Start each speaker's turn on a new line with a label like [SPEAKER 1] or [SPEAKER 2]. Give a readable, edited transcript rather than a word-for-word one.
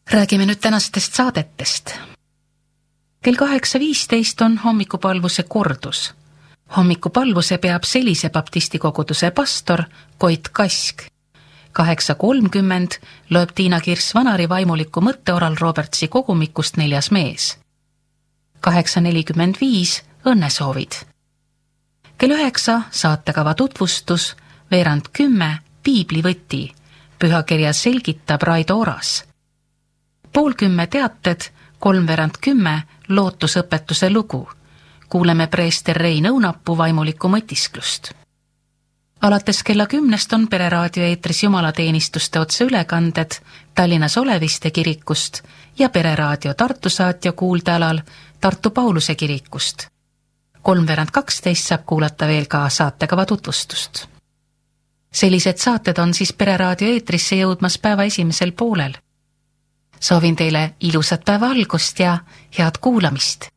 [SPEAKER 1] Räägime nüüd tänastest saadetest. Kell 8.15 on hommikupalvuse kordus. Hommikupalvuse peab Selise baptistikoguduse pastor Koit Kask. 8.30 loeb Tiina Kirss-Vanari vaimuliku mõtteoral Robertsi kogumikust 4. mees. 8.45 õnnesoovid. Kell 9 saatekava tutvustus, 9:10 piiblivõti. Pühakirja selgitab Raido Oras. 9:30 teated, 9:10 lootusõpetuse lugu. Kuuleme preester Rein Õunapuu vaimulikku mõtisklust. Alates kella 10 on Pereraadio eetris jumalateenistuste otseülekanded Tallinnas Oleviste kirikust ja Pereraadio Tartu saatja kuuldealal Tartu Pauluse kirikust. 9:12 saab kuulata veel ka saatekava tutvustust. Sellised saated on siis Pereraadio eetrisse jõudmas päeva esimesel poolel. Soovin teile ilusat päeva algust ja head kuulamist.